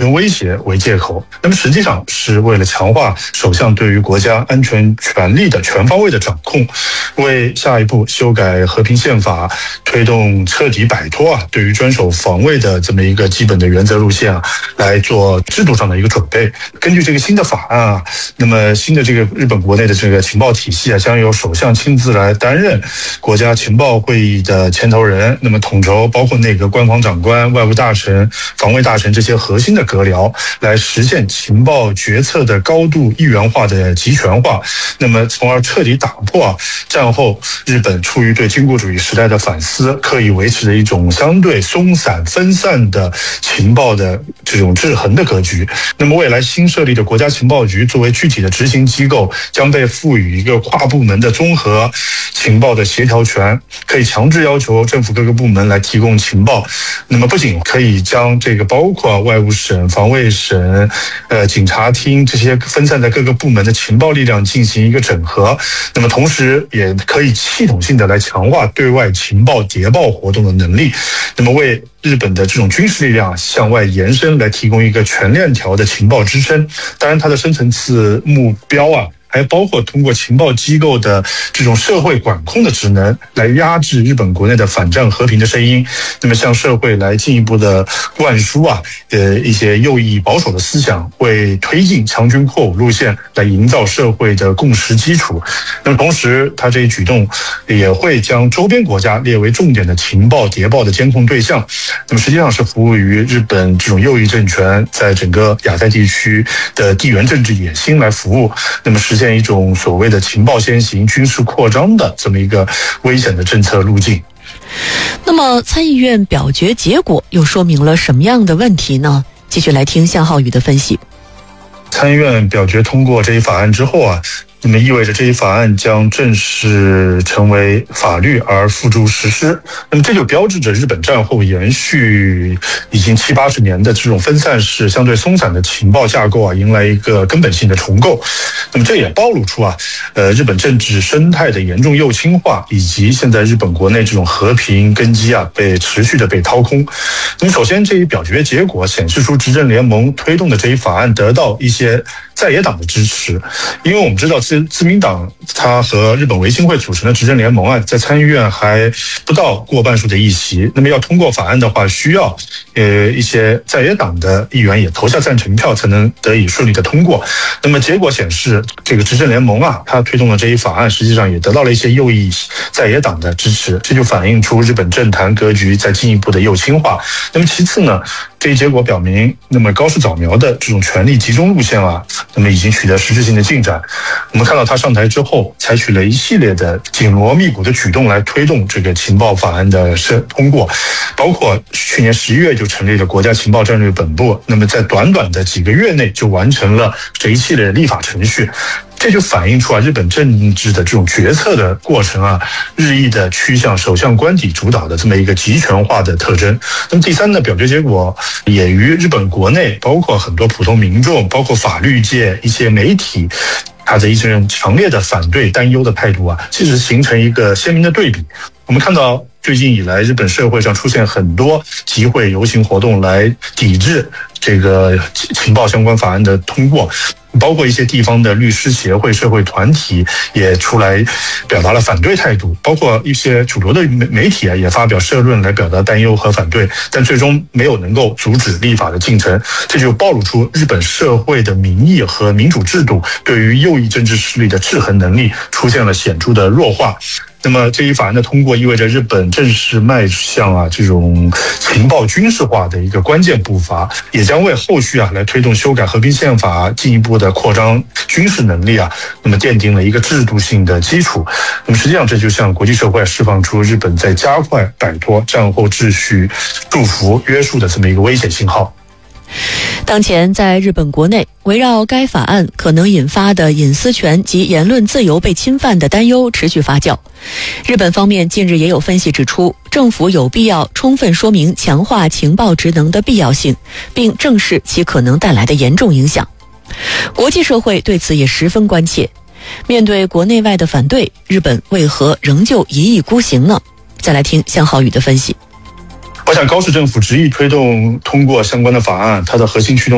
全威胁为借口，那么实际上是为了强化首相对于国家安全权力的全方位的掌控，为下一步修改和平宪法，推动彻底摆脱对于专守防卫的这么一个基本的原则路线来做制度上的一个准备。根据这个新的法案那么新的这个日本国内的这个情报体系将由首相亲自来担任国家情报会议的牵头人，那么统筹包括内阁官方长官、外务大臣、防卫大臣这些核心的阁僚，来实现情报决策的高度一元化的集权化，那么从而彻底打破战后日本出于对军国主义时代的反思，刻意维持的一种相对松散分散的情报的这种制衡的格局。那么未来新设立的国家情报局作为具体的执行机构，将被赋予一个跨部门的综合情报的协调权，可以强制要求政府各个部门来提供情报。那么不仅可以将这个包括外务省、防卫省、警察厅这些分散在各个部门的情报力量进行一个整合，那么同时也可以系统性的来强化对外情报谍报活动的能力，那么为日本的这种军事力量向外延伸来提供一个全链条的情报支撑。当然它的深层次目标还包括通过情报机构的这种社会管控的职能来压制日本国内的反战和平的声音，那么向社会来进一步的灌输一些右翼保守的思想，为推进强军扩武路线来营造社会的共识基础。那么同时他这一举动也会将周边国家列为重点的情报谍报的监控对象，那么实际上是服务于日本这种右翼政权在整个亚太地区的地缘政治野心来服务，那么实现一种所谓的情报先行、军事扩张的这么一个危险的政策路径。 那么参议院表决结果又说明了什么样的问题呢？继续来听向浩宇的分析。 参议院表决通过这一法案之后那么意味着这一法案将正式成为法律而付诸实施。那么这就标志着日本战后延续已经70-80年的这种分散式相对松散的情报架构迎来一个根本性的重构。那么这也暴露出日本政治生态的严重右倾化，以及现在日本国内这种和平根基被持续的被掏空。那么首先这一表决结果显示出执政联盟推动的这一法案得到一些在野党的支持，因为我们知道自民党他和日本维新会组成的执政联盟在参议院还不到过半数的议席，那么要通过法案的话，需要一些在野党的议员也投下赞成票才能得以顺利的通过。那么结果显示，这个执政联盟他推动的这一法案实际上也得到了一些右翼在野党的支持，这就反映出日本政坛格局在进一步的右倾化。那么其次呢，这一结果表明，那么高市早苗的这种权力集中路线那么已经取得实质性的进展。我们看到他上台之后，采取了一系列的紧锣密鼓的举动来推动这个情报法案的通过，包括去年11月就成立了国家情报战略本部，那么在短短的几个月内就完成了这一系列的立法程序。这就反映出日本政治的这种决策的过程日益的趋向首相官邸主导的这么一个集权化的特征。那么第三呢，表决结果也与日本国内包括很多普通民众、包括法律界一些媒体他的一种强烈的反对担忧的态度其实形成一个鲜明的对比。我们看到最近以来日本社会上出现很多集会游行活动来抵制这个情报相关法案的通过，包括一些地方的律师协会、社会团体也出来表达了反对态度，包括一些主流的媒体也发表社论来表达担忧和反对，但最终没有能够阻止立法的进程。这就暴露出日本社会的民意和民主制度对于右翼政治势力的制衡能力出现了显著的弱化。那么这一法案的通过意味着日本正式迈向这种情报军事化的一个关键步伐，也将为后续来推动修改和平宪法进一步的扩张军事能力那么奠定了一个制度性的基础。那么实际上这就向国际社会释放出日本在加快摆脱战后秩序束缚约束的这么一个危险信号。 当前在日本国内，围绕该法案可能引发的隐私权及言论自由被侵犯的担忧持续发酵。日本方面近日也有分析指出，政府有必要充分说明强化情报职能的必要性，并正视其可能带来的严重影响。国际社会对此也十分关切。面对国内外的反对，日本为何仍旧一意孤行呢？再来听向浩宇的分析。 我想高市政府执意推动通过相关的法案，它的核心驱动